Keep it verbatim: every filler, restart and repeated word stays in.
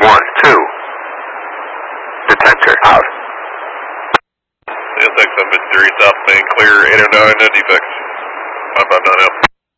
one, two. Detector out. C S X seven three, South Main, clear eight oh nine, no defects. five five nine out.